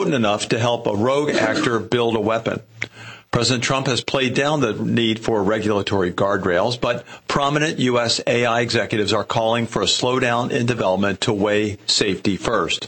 enough to help a rogue actor build a weapon. President Trump has played down the need for regulatory guardrails, but prominent U.S. AI executives are calling for a slowdown in development to weigh safety first.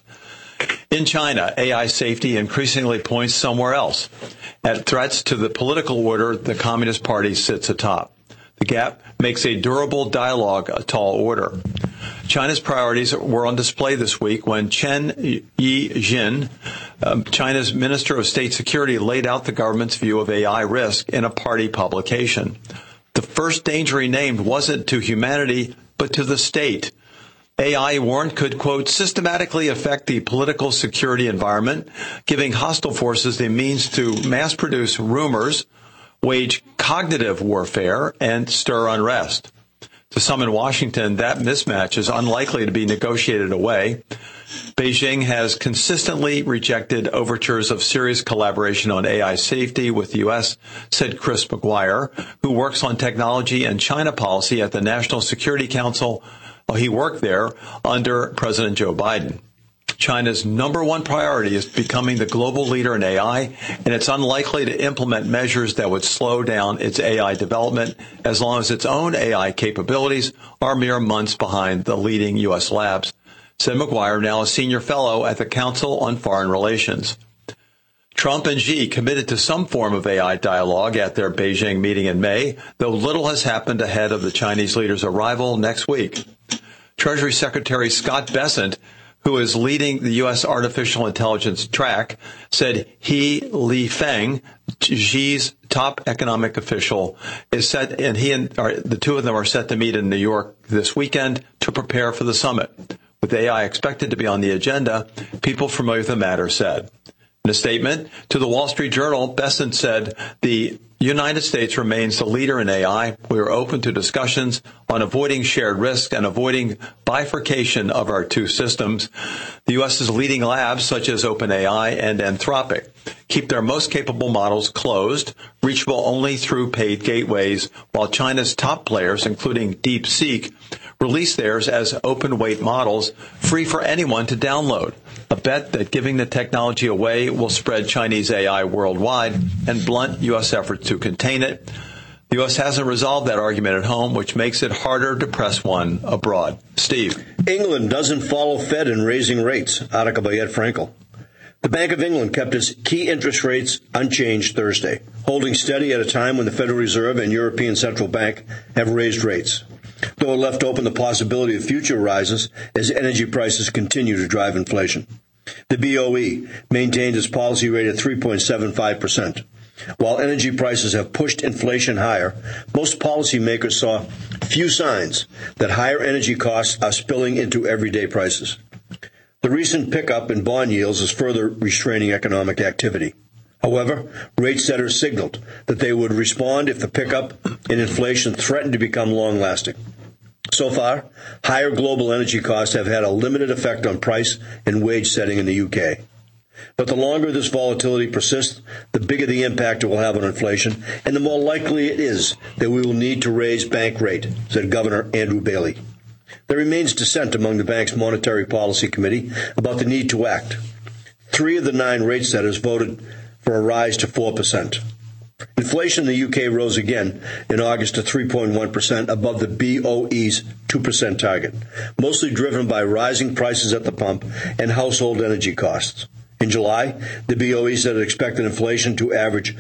In China, AI safety increasingly points somewhere else. At threats to the political order, the Communist Party sits atop. The gap makes a durable dialogue a tall order. China's priorities were on display this week when Chen Yijin, China's Minister of State Security, laid out the government's view of AI risk in a party publication. The first danger he named wasn't to humanity, but to the state. AI, warned, could, quote, systematically affect the political security environment, giving hostile forces the means to mass-produce rumors, wage cognitive warfare, and stir unrest. To some in Washington, that mismatch is unlikely to be negotiated away. Beijing has consistently rejected overtures of serious collaboration on AI safety with the U.S., said Chris McGuire, who works on technology and China policy at the National Security Council. He worked there under President Joe Biden. China's number one priority is becoming the global leader in AI, and it's unlikely to implement measures that would slow down its AI development as long as its own AI capabilities are mere months behind the leading U.S. labs, said McGuire, now a senior fellow at the Council on Foreign Relations. Trump and Xi committed to some form of AI dialogue at their Beijing meeting in May, though little has happened ahead of the Chinese leader's arrival next week. Treasury Secretary Scott Bessent, who is leading the U.S. artificial intelligence track, said Li Feng, Xi's top economic official, is set, and the two of them are set to meet in New York this weekend to prepare for the summit. With AI expected to be on the agenda, people familiar with the matter said. In a statement to the Wall Street Journal, Bessent said the United States remains the leader in AI. We are open to discussions on avoiding shared risk and avoiding bifurcation of our two systems. The U.S.'s leading labs, such as OpenAI and Anthropic, keep their most capable models closed, reachable only through paid gateways, while China's top players, including DeepSeek, release theirs as open-weight models free for anyone to download. A bet that giving the technology away will spread Chinese AI worldwide and blunt U.S. efforts to contain it. The U.S. hasn't resolved that argument at home, which makes it harder to press one abroad. Steve. England doesn't follow Fed in raising rates. Article by Ed Frankel. The Bank of England kept its key interest rates unchanged Thursday, holding steady at a time when the Federal Reserve and European Central Bank have raised rates, though it left open the possibility of future rises as energy prices continue to drive inflation. The BOE maintained its policy rate at 3.75%. While energy prices have pushed inflation higher, most policymakers saw few signs that higher energy costs are spilling into everyday prices. The recent pickup in bond yields is further restraining economic activity. However, rate setters signaled that they would respond if the pickup in inflation threatened to become long-lasting. So far, higher global energy costs have had a limited effect on price and wage setting in the UK. But the longer this volatility persists, the bigger the impact it will have on inflation, and the more likely it is that we will need to raise bank rate, said Governor Andrew Bailey. There remains dissent among the bank's Monetary Policy Committee about the need to act. 3 of the 9 rate setters voted for a rise to 4%. Inflation in the UK rose again in August to 3.1%, above the BOE's 2% target, mostly driven by rising prices at the pump and household energy costs. In July, the BOE said it expected inflation to average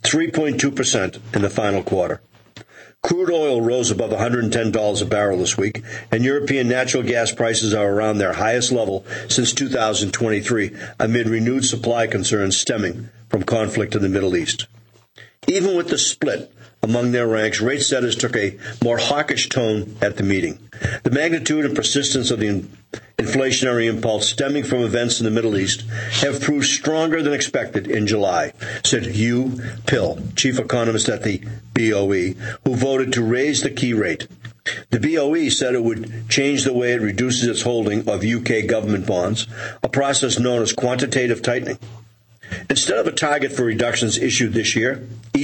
3.2% in the final quarter. Crude oil rose above $110 a barrel this week, and European natural gas prices are around their highest level since 2023, amid renewed supply concerns stemming from conflict in the Middle East. Even with the split among their ranks, rate setters took a more hawkish tone at the meeting. The magnitude and persistence of the inflationary impulse stemming from events in the Middle East have proved stronger than expected in July, said Hugh Pill, chief economist at the BOE, who voted to raise the key rate. The BOE said it would change the way it reduces its holding of UK government bonds, a process known as quantitative tightening. Instead of a target for reductions issued each year,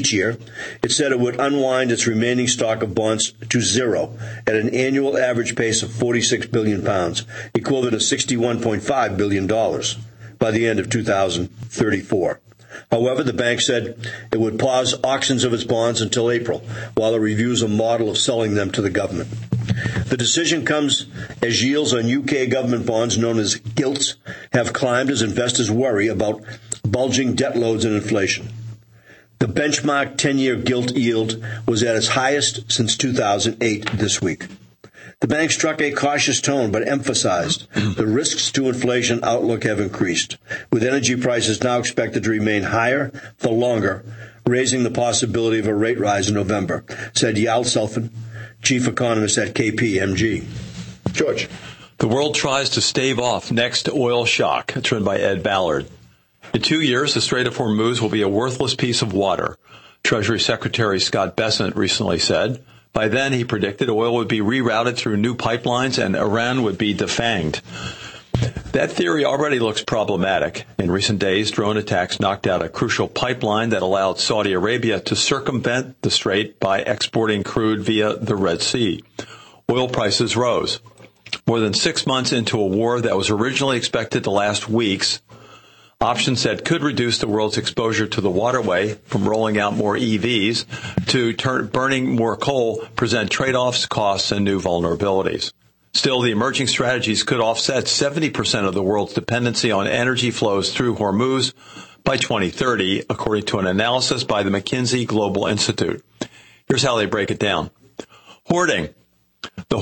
it said it would unwind its remaining stock of bonds to zero at an annual average pace of £46 billion, equivalent to $61.5 billion, by by the end of 2034. However, the bank said it would pause auctions of its bonds until April while it reviews a model of selling them to the government. The decision comes as yields on UK government bonds known as gilts have climbed as investors worry about bulging debt loads and inflation. The benchmark 10-year gilt yield was at its highest since 2008 this week. The bank struck a cautious tone but emphasized the risks to inflation outlook have increased, with energy prices now expected to remain higher for longer, raising the possibility of a rate rise in November, said Yael Selfin, chief economist at KPMG. George. The world tries to stave off next oil shock. It's written by Ed Ballard. In 2 years, the Strait of Hormuz will be a worthless piece of water, Treasury Secretary Scott Bessent recently said. By then, he predicted oil would be rerouted through new pipelines and Iran would be defanged. That theory already looks problematic. In recent days, drone attacks knocked out a crucial pipeline that allowed Saudi Arabia to circumvent the strait by exporting crude via the Red Sea. Oil prices rose. More than 6 months into a war that was originally expected to last weeks, options that could reduce the world's exposure to the waterway from rolling out more EVs to burning more coal present trade-offs, costs, and new vulnerabilities. Still, the emerging strategies could offset 70% of the world's dependency on energy flows through Hormuz by 2030, according to an analysis by the McKinsey Global Institute. Here's how they break it down. Hoarding. The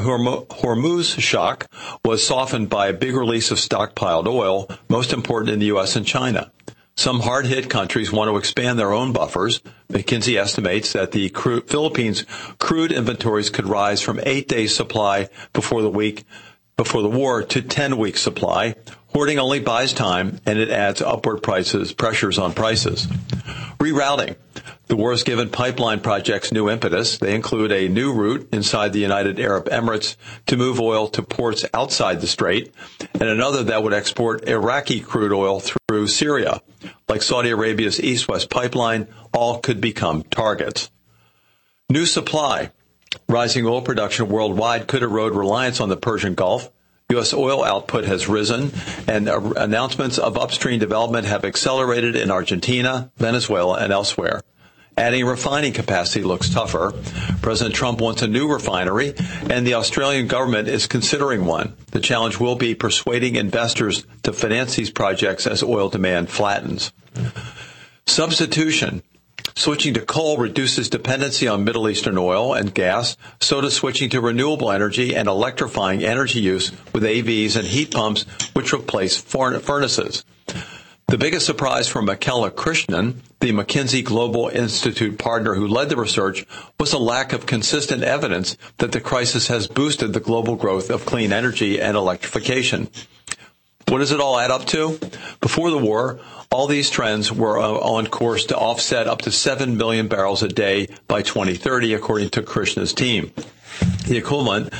Hormuz shock was softened by a big release of stockpiled oil, most important in the U.S. and China. Some hard-hit countries want to expand their own buffers. McKinsey estimates that the Philippines' crude inventories could rise from 8 days' supply before the war to 10 weeks' supply. Hoarding only buys time, and it adds upward pressures on prices. Rerouting. The war has given pipeline projects new impetus. They include a new route inside the United Arab Emirates to move oil to ports outside the strait, and another that would export Iraqi crude oil through Syria. Like Saudi Arabia's East-West pipeline, all could become targets. New supply. Rising oil production worldwide could erode reliance on the Persian Gulf. U.S. oil output has risen, and announcements of upstream development have accelerated in Argentina, Venezuela, and elsewhere. Adding refining capacity looks tougher. President Trump wants a new refinery, and the Australian government is considering one. The challenge will be persuading investors to finance these projects as oil demand flattens. Substitution. Switching to coal reduces dependency on Middle Eastern oil and gas, so does switching to renewable energy and electrifying energy use with AVs and heat pumps, which replace furnaces. The biggest surprise for Michaela Krishnan, the McKinsey Global Institute partner who led the research, was the lack of consistent evidence that the crisis has boosted the global growth of clean energy and electrification. What does it all add up to? Before the war, all these trends were on course to offset up to 7 million barrels a day by 2030, according to Krishnan's team. The equivalent,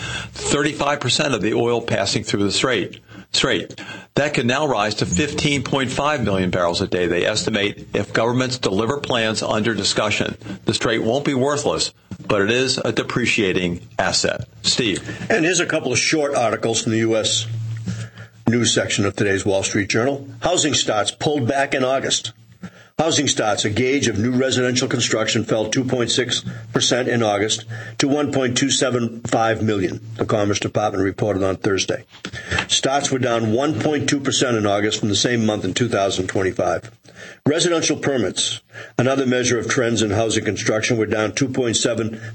35% of the oil passing through the strait. That could now rise to 15.5 million barrels a day, they estimate, if governments deliver plans under discussion. The strait won't be worthless, but it is a depreciating asset. Steve. And here's a couple of short articles from the U.S. news section of today's Wall Street Journal. Housing starts pulled back in August. Housing starts, a gauge of new residential construction, fell 2.6% in August to 1.275 million, the Commerce Department reported on Thursday. Starts were down 1.2% in August from the same month in 2025. Residential permits, another measure of trends in housing construction, were down 2.7% at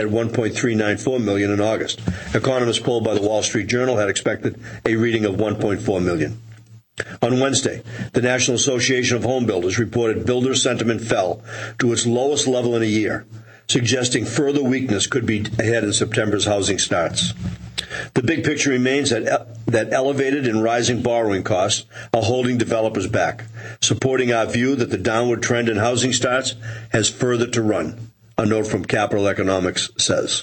1.394 million in August. Economists polled by the Wall Street Journal had expected a reading of 1.4 million. On Wednesday, the National Association of Home Builders reported builder sentiment fell to its lowest level in a year, suggesting further weakness could be ahead in September's housing starts. The big picture remains that elevated and rising borrowing costs are holding developers back, supporting our view that the downward trend in housing starts has further to run, a note from Capital Economics says.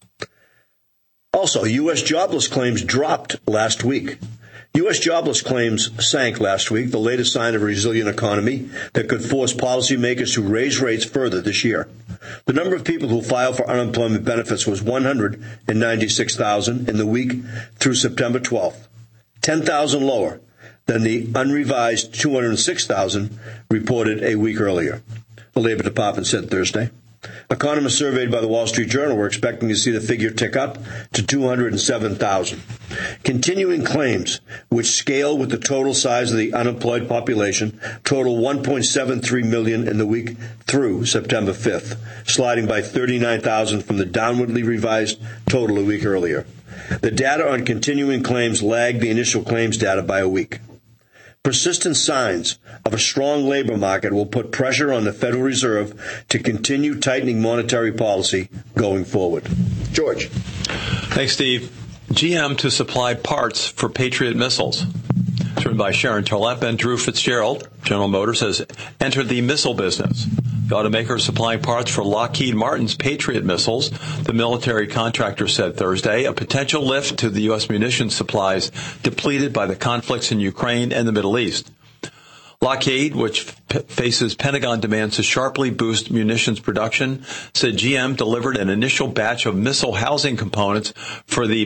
Also, U.S. jobless claims dropped last week. U.S. jobless claims sank last week, the latest sign of a resilient economy that could force policymakers to raise rates further this year. The number of people who filed for unemployment benefits was 196,000 in the week through September 12th, 10,000 lower than the unrevised 206,000 reported a week earlier, the Labor Department said Thursday. Economists surveyed by the Wall Street Journal were expecting to see the figure tick up to 207,000. Continuing claims, which scale with the total size of the unemployed population, total 1.73 million in the week through September 5th, sliding by 39,000 from the downwardly revised total a week earlier. The data on continuing claims lagged the initial claims data by a week. Persistent signs of a strong labor market will put pressure on the Federal Reserve to continue tightening monetary policy going forward. George. Thanks, Steve. GM to supply parts for Patriot missiles. It's written by Sharon Tolep and Drew Fitzgerald. General Motors has entered the missile business. The automaker is supplying parts for Lockheed Martin's Patriot missiles, the military contractor said Thursday, a potential lift to the U.S. munitions supplies depleted by the conflicts in Ukraine and the Middle East. Lockheed, which faces Pentagon demands to sharply boost munitions production, said GM delivered an initial batch of missile housing components for the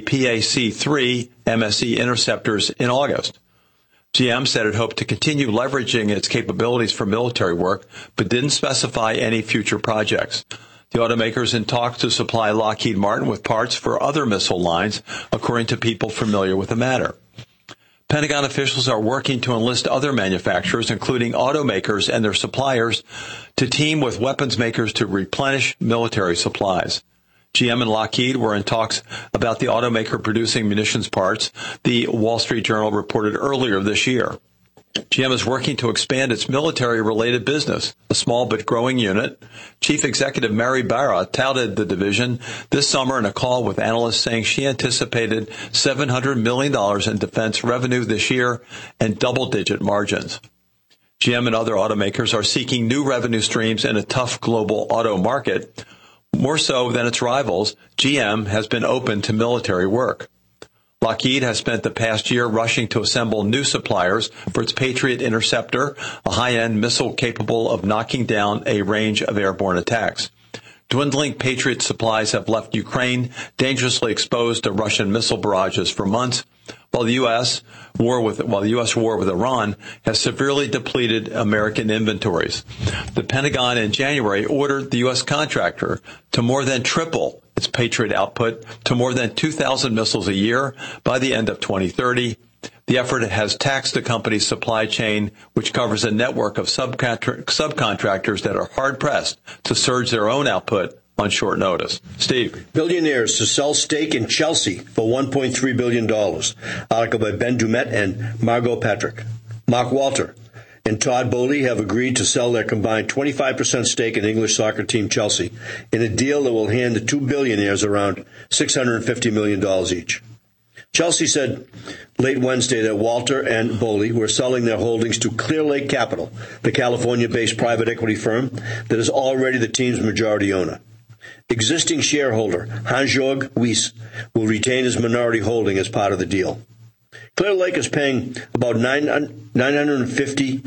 PAC-3 MSE interceptors in August. GM said it hoped to continue leveraging its capabilities for military work, but didn't specify any future projects. The automaker is in talks to supply Lockheed Martin with parts for other missile lines, according to people familiar with the matter. Pentagon officials are working to enlist other manufacturers, including automakers and their suppliers, to team with weapons makers to replenish military supplies. GM and Lockheed were in talks about the automaker producing munitions parts, the Wall Street Journal reported earlier this year. GM is working to expand its military-related business, a small but growing unit. Chief Executive Mary Barra touted the division this summer in a call with analysts, saying she anticipated $700 million in defense revenue this year and double-digit margins. GM and other automakers are seeking new revenue streams in a tough global auto market. More so than its rivals, GM has been open to military work. Lockheed has spent the past year rushing to assemble new suppliers for its Patriot Interceptor, a high-end missile capable of knocking down a range of airborne attacks. Dwindling Patriot supplies have left Ukraine dangerously exposed to Russian missile barrages for months, while the U.S. war with Iran has severely depleted American inventories. The Pentagon in January ordered the U.S. contractor to more than triple its Patriot output to more than 2,000 missiles a year by the end of 2030. The effort has taxed the company's supply chain, which covers a network of subcontractors that are hard-pressed to surge their own output on short notice. Steve. Billionaires to sell stake in Chelsea for $1.3 billion. Article by Ben Dumet and Margot Patrick. Mark Walter and Todd Boehly have agreed to sell their combined 25% stake in English soccer team Chelsea in a deal that will hand the two billionaires around $650 million each. Chelsea said late Wednesday that Walter and Boehly were selling their holdings to Clear Lake Capital, the California-based private equity firm that is already the team's majority owner. Existing shareholder Hans-Jörg Wyss will retain his minority holding as part of the deal. Clear Lake is paying about 950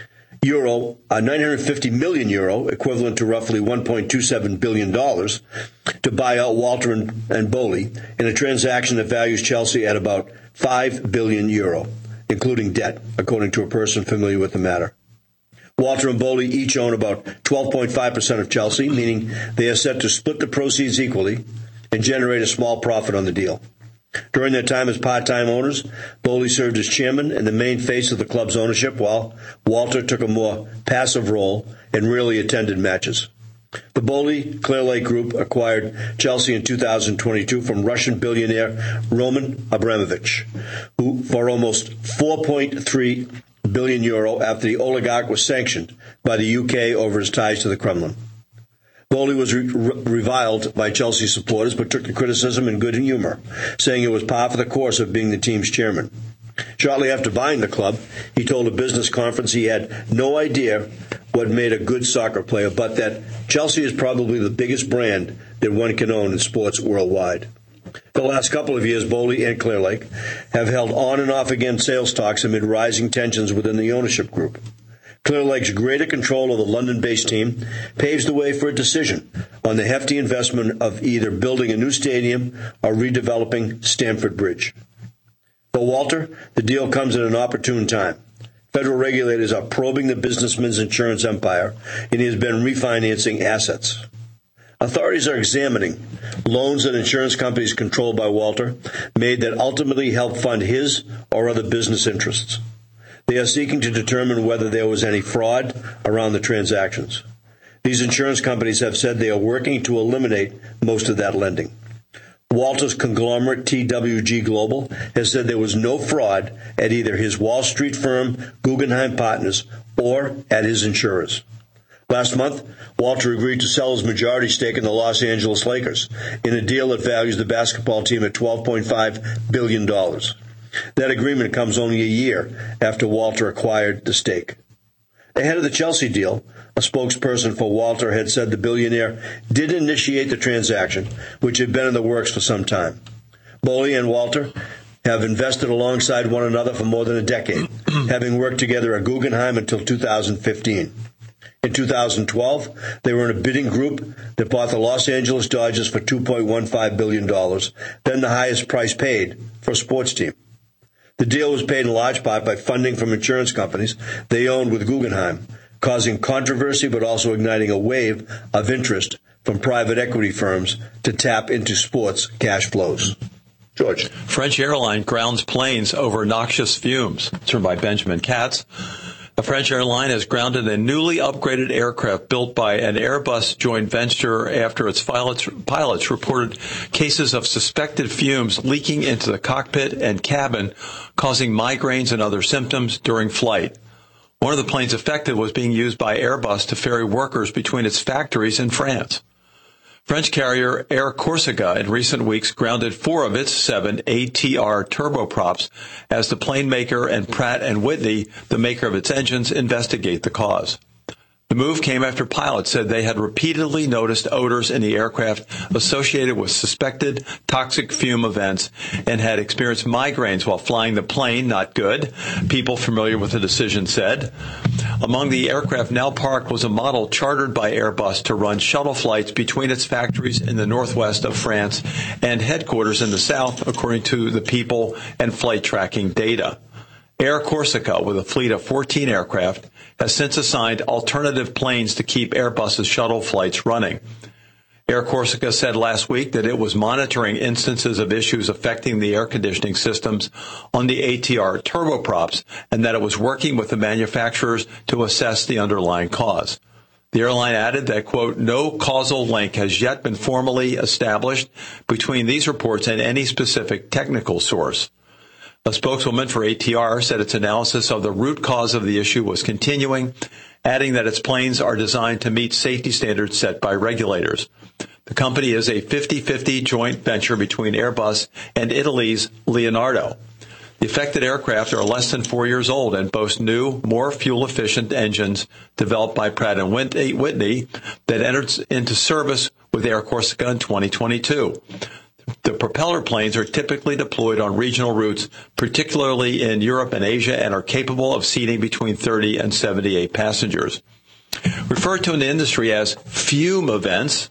million euro, equivalent to roughly $1.27 billion, to buy out Walter and Boehly in a transaction that values Chelsea at about 5 billion euro, including debt, according to a person familiar with the matter. Walter and Boehly each own about 12.5% of Chelsea, meaning they are set to split the proceeds equally and generate a small profit on the deal. During their time as part-time owners, Boehly served as chairman and the main face of the club's ownership, while Walter took a more passive role and rarely attended matches. The Boehly Clear Lake Group acquired Chelsea in 2022 from Russian billionaire Roman Abramovich, who for almost 4.3 billion euro after the oligarch was sanctioned by the UK over his ties to the Kremlin. Boehly was reviled by Chelsea supporters, but took the criticism in good humor, saying it was par for the course of being the team's chairman. Shortly after buying the club, he told a business conference he had no idea what made a good soccer player, but that Chelsea is probably the biggest brand that one can own in sports worldwide. For the last couple of years, Boehly and Clear Lake have held on and off again sales talks amid rising tensions within the ownership group. Clear Lake's greater control of the London-based team paves the way for a decision on the hefty investment of either building a new stadium or redeveloping Stamford Bridge. For Walter, the deal comes at an opportune time. Federal regulators are probing the businessman's insurance empire, and he has been refinancing assets. Authorities are examining loans that insurance companies controlled by Walter made that ultimately helped fund his or other business interests. They are seeking to determine whether there was any fraud around the transactions. These insurance companies have said they are working to eliminate most of that lending. Walter's conglomerate TWG Global has said there was no fraud at either his Wall Street firm, Guggenheim Partners, or at his insurers. Last month, Walter agreed to sell his majority stake in the Los Angeles Lakers in a deal that values the basketball team at $12.5 billion. That agreement comes only a year after Walter acquired the stake. Ahead of the Chelsea deal, a spokesperson for Walter had said the billionaire did initiate the transaction, which had been in the works for some time. Boley and Walter have invested alongside one another for more than a decade, having worked together at Guggenheim until 2015. In 2012, they were in a bidding group that bought the Los Angeles Dodgers for $2.15 billion, then the highest price paid for a sports team. The deal was paid in large part by funding from insurance companies they owned with Guggenheim, causing controversy but also igniting a wave of interest from private equity firms to tap into sports cash flows. George. French airline grounds planes over noxious fumes. It's written by Benjamin Katz. A French airline has grounded a newly upgraded aircraft built by an Airbus joint venture after its pilots reported cases of suspected fumes leaking into the cockpit and cabin, causing migraines and other symptoms during flight. One of the planes affected was being used by Airbus to ferry workers between its factories in France. French carrier Air Corsica in recent weeks grounded 4 of its 7 ATR turboprops as the plane maker and Pratt & Whitney, the maker of its engines, investigate the cause. The move came after pilots said they had repeatedly noticed odors in the aircraft associated with suspected toxic fume events and had experienced migraines while flying the plane. Not good, people familiar with the decision said. Among the aircraft now parked was a model chartered by Airbus to run shuttle flights between its factories in the northwest of France and headquarters in the south, according to the people and flight tracking data. Air Corsica, with a fleet of 14 aircraft, has since assigned alternative planes to keep Airbus's shuttle flights running. Air Corsica said last week that it was monitoring instances of issues affecting the air conditioning systems on the ATR turboprops and that it was working with the manufacturers to assess the underlying cause. The airline added that, quote, no causal link has yet been formally established between these reports and any specific technical source. A spokeswoman for ATR said its analysis of the root cause of the issue was continuing, adding that its planes are designed to meet safety standards set by regulators. The company is a 50-50 joint venture between Airbus and Italy's Leonardo. The affected aircraft are less than 4 years old and boast new, more fuel-efficient engines developed by Pratt & Whitney that entered into service with Air Corsica in 2022. The propeller planes are typically deployed on regional routes, particularly in Europe and Asia, and are capable of seating between 30 and 78 passengers. Referred to in the industry as fume events,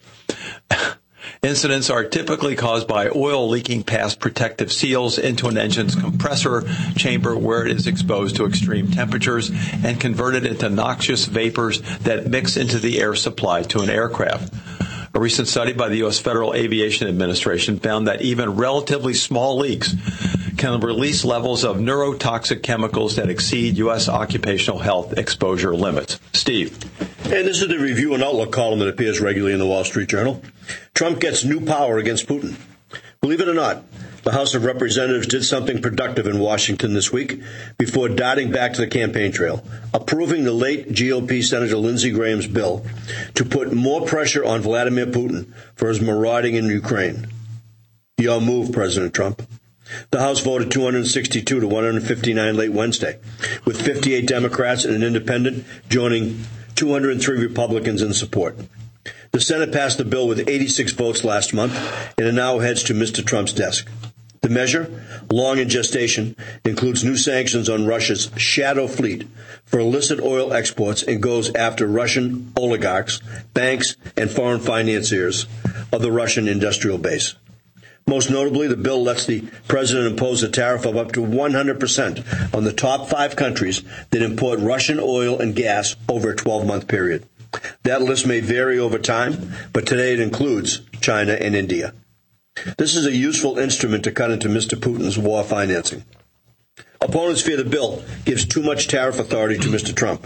incidents are typically caused by oil leaking past protective seals into an engine's compressor chamber where it is exposed to extreme temperatures and converted into noxious vapors that mix into the air supply to an aircraft. A recent study by the U.S. Federal Aviation Administration found that even relatively small leaks can release levels of neurotoxic chemicals that exceed U.S. occupational health exposure limits. Steve. And this is the review and outlook column that appears regularly in the Wall Street Journal. Trump gets new power against Putin. Believe it or not, the House of Representatives did something productive in Washington this week before darting back to the campaign trail, approving the late GOP Senator Lindsey Graham's bill to put more pressure on Vladimir Putin for his marauding in Ukraine. Your move, President Trump. The House voted 262 to 159 late Wednesday, with 58 Democrats and an independent joining 203 Republicans in support. The Senate passed the bill with 86 votes last month, and it now heads to Mr. Trump's desk. The measure, long in gestation, includes new sanctions on Russia's shadow fleet for illicit oil exports and goes after Russian oligarchs, banks, and foreign financiers of the Russian industrial base. Most notably, the bill lets the president impose a tariff of up to 100% on the top 5 countries that import Russian oil and gas over a 12-month period. That list may vary over time, but today it includes China and India. This is a useful instrument to cut into Mr. Putin's war financing. Opponents fear the bill gives too much tariff authority to Mr. Trump.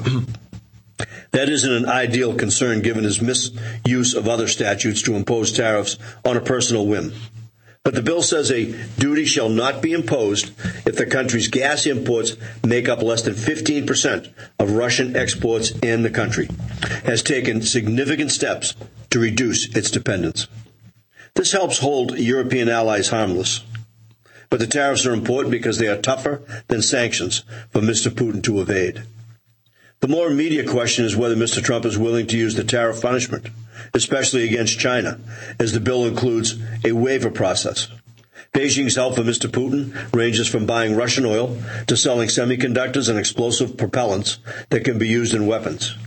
That isn't an ideal concern given his misuse of other statutes to impose tariffs on a personal whim. But the bill says a duty shall not be imposed if the country's gas imports make up less than 15% of Russian exports in the country, has taken significant steps to reduce its dependence. This helps hold European allies harmless. But the tariffs are important because they are tougher than sanctions for Mr. Putin to evade. The more immediate question is whether Mr. Trump is willing to use the tariff punishment, especially against China, as the bill includes a waiver process. Beijing's help for Mr. Putin ranges from buying Russian oil to selling semiconductors and explosive propellants that can be used in weapons.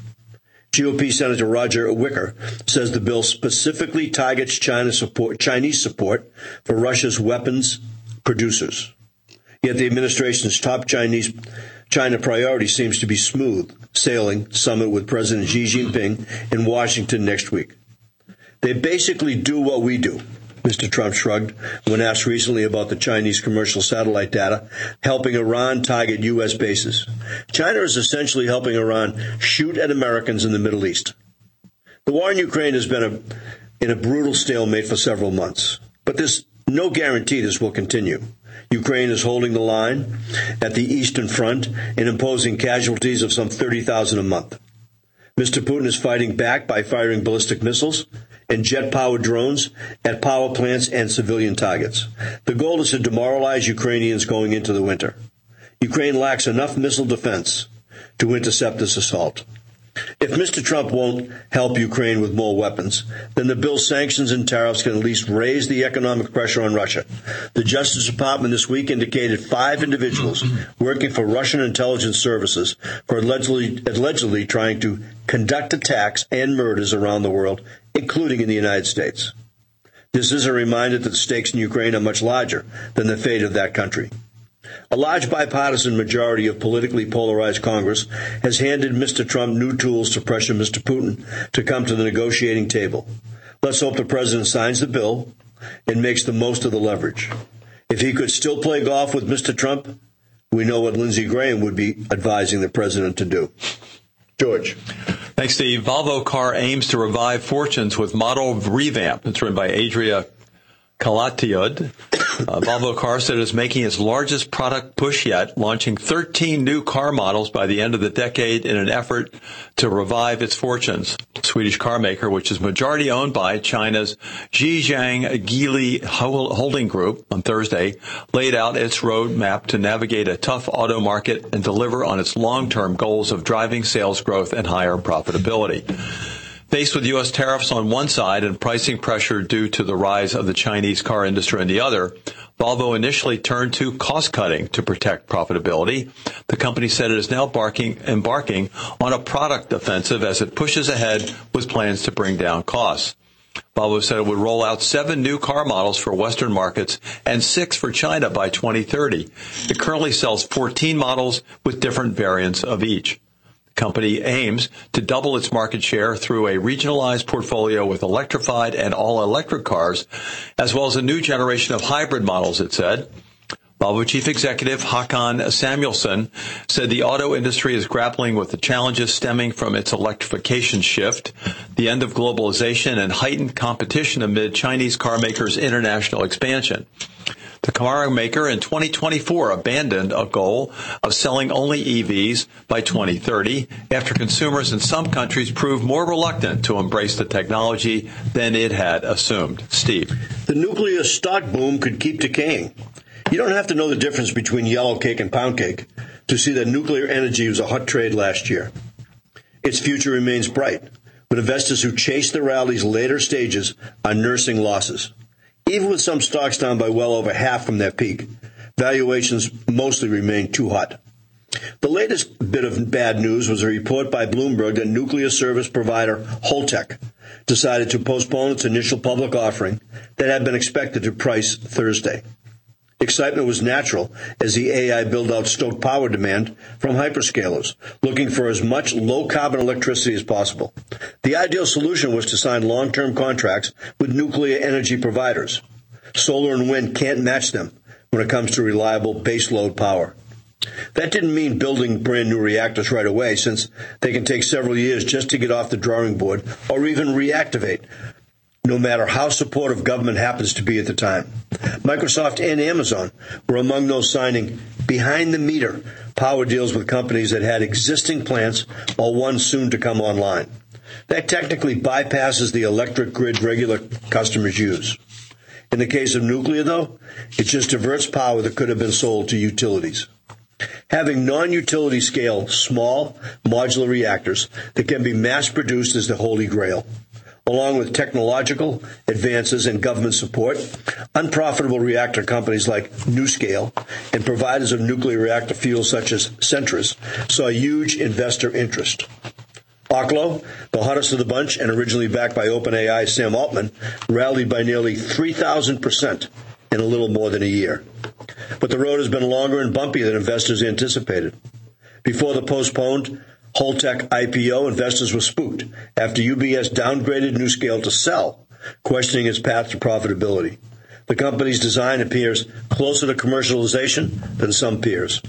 GOP Senator Roger Wicker says the bill specifically targets Chinese support for Russia's weapons producers. Yet the administration's top China priority seems to be smooth sailing summit with President Xi Jinping in Washington next week. They basically do what we do, Mr. Trump shrugged when asked recently about the Chinese commercial satellite data helping Iran target U.S. bases. China is essentially helping Iran shoot at Americans in the Middle East. The war in Ukraine has been in a brutal stalemate for several months, but there's no guarantee this will continue. Ukraine is holding the line at the Eastern Front and imposing casualties of some 30,000 a month. Mr. Putin is fighting back by firing ballistic missiles and jet-powered drones at power plants and civilian targets. The goal is to demoralize Ukrainians going into the winter. Ukraine lacks enough missile defense to intercept this assault. If Mr. Trump won't help Ukraine with more weapons, then the bill's sanctions and tariffs can at least raise the economic pressure on Russia. The Justice Department this week indicated 5 individuals working for Russian intelligence services for allegedly trying to conduct attacks and murders around the world, including in the United States. This is a reminder that the stakes in Ukraine are much larger than the fate of that country. A large bipartisan majority of politically polarized Congress has handed Mr. Trump new tools to pressure Mr. Putin to come to the negotiating table. Let's hope the president signs the bill and makes the most of the leverage. If he could still play golf with Mr. Trump, we know what Lindsey Graham would be advising the president to do. George. Thanks, Steve. Volvo car aims to revive fortunes with model revamp. It's written by Adria Kalatiud. Volvo car said it is making its largest product push yet, launching 13 new car models by the end of the decade in an effort to revive its fortunes. Swedish car maker, which is majority owned by China's Zhejiang Geely Holding Group, on Thursday, laid out its roadmap to navigate a tough auto market and deliver on its long-term goals of driving sales growth and higher profitability. Faced with U.S. tariffs on one side and pricing pressure due to the rise of the Chinese car industry on the other, Volvo initially turned to cost-cutting to protect profitability. The company said it is now embarking on a product offensive as it pushes ahead with plans to bring down costs. Volvo said it would roll out 7 new car models for Western markets and 6 for China by 2030. It currently sells 14 models with different variants of each. Company aims to double its market share through a regionalized portfolio with electrified and all-electric cars, as well as a new generation of hybrid models, it said. Volvo Chief Executive Håkan Samuelsson said the auto industry is grappling with the challenges stemming from its electrification shift, the end of globalization, and heightened competition amid Chinese car makers' international expansion. The car maker in 2024 abandoned a goal of selling only EVs by 2030 after consumers in some countries proved more reluctant to embrace the technology than it had assumed. Steve. The nuclear stock boom could keep decaying. You don't have to know the difference between yellow cake and pound cake to see that nuclear energy was a hot trade last year. Its future remains bright, but investors who chase the rally's later stages are nursing losses. Even with some stocks down by well over half from their peak, valuations mostly remain too hot. The latest bit of bad news was a report by Bloomberg that nuclear service provider Holtec decided to postpone its initial public offering that had been expected to price Thursday. Excitement was natural as the AI build-out stoked power demand from hyperscalers, looking for as much low-carbon electricity as possible. The ideal solution was to sign long-term contracts with nuclear energy providers. Solar and wind can't match them when it comes to reliable baseload power. That didn't mean building brand new reactors right away, since they can take several years just to get off the drawing board or even reactivate, no matter how supportive government happens to be at the time. Microsoft and Amazon were among those signing behind-the-meter power deals with companies that had existing plants or one soon to come online. That technically bypasses the electric grid regular customers use. In the case of nuclear, though, it just diverts power that could have been sold to utilities. Having non-utility scale, small, modular reactors that can be mass-produced is the holy grail. Along with technological advances and government support, unprofitable reactor companies like NuScale and providers of nuclear reactor fuels such as Centrus saw huge investor interest. Oklo, the hottest of the bunch and originally backed by OpenAI's Sam Altman, rallied by nearly 3,000% in a little more than a year. But the road has been longer and bumpier than investors anticipated. Before the postponed Holtec IPO, investors were spooked after UBS downgraded NuScale to sell, questioning its path to profitability. The company's design appears closer to commercialization than some peers.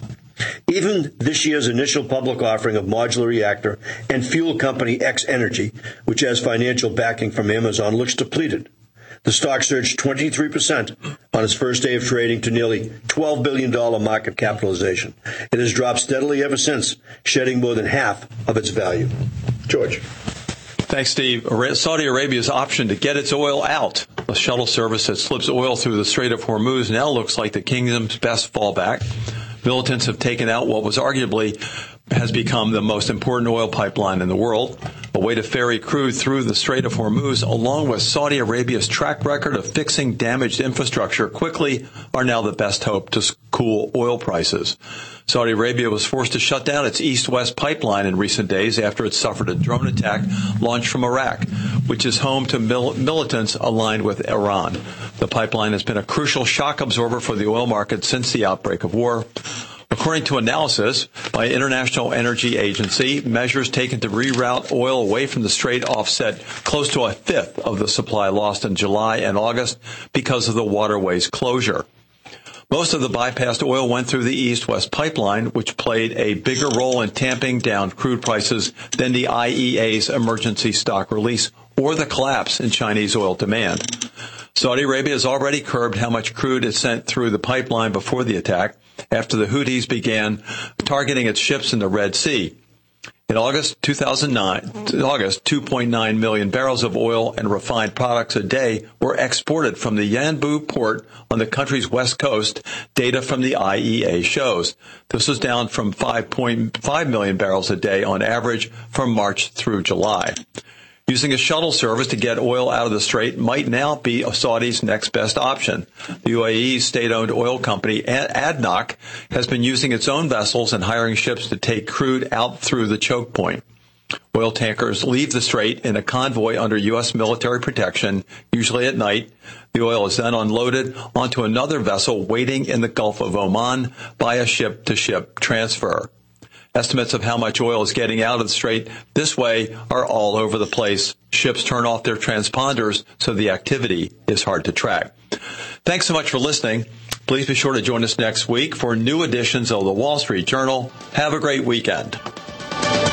Even this year's initial public offering of modular reactor and fuel company X Energy, which has financial backing from Amazon, looks depleted. The stock surged 23% on its first day of trading to nearly $12 billion market capitalization. It has dropped steadily ever since, shedding more than half of its value. George. Thanks, Steve. Saudi Arabia's option to get its oil out. A shuttle service that slips oil through the Strait of Hormuz now looks like the kingdom's best fallback. Militants have taken out what was arguably has become the most important oil pipeline in the world. A way to ferry crude through the Strait of Hormuz, along with Saudi Arabia's track record of fixing damaged infrastructure quickly, are now the best hope to cool oil prices. Saudi Arabia was forced to shut down its east-west pipeline in recent days after it suffered a drone attack launched from Iraq, which is home to militants aligned with Iran. The pipeline has been a crucial shock absorber for the oil market since the outbreak of war. According to analysis by International Energy Agency, measures taken to reroute oil away from the strait offset close to a fifth of the supply lost in July and August because of the waterway's closure. Most of the bypassed oil went through the east-west pipeline, which played a bigger role in tamping down crude prices than the IEA's emergency stock release or the collapse in Chinese oil demand. Saudi Arabia has already curbed how much crude it sent through the pipeline before the attack, after the Houthis began targeting its ships in the Red Sea. In August 2.9 million barrels of oil and refined products a day were exported from the Yanbu port on the country's west coast, data from the IEA shows. This was down from 5.5 million barrels a day on average from March through July. Using a shuttle service to get oil out of the strait might now be Saudi's next best option. The UAE's state-owned oil company, ADNOC, has been using its own vessels and hiring ships to take crude out through the choke point. Oil tankers leave the strait in a convoy under U.S. military protection, usually at night. The oil is then unloaded onto another vessel waiting in the Gulf of Oman by a ship-to-ship transfer. Estimates of how much oil is getting out of the strait this way are all over the place. Ships turn off their transponders, so the activity is hard to track. Thanks so much for listening. Please be sure to join us next week for new editions of the Wall Street Journal. Have a great weekend.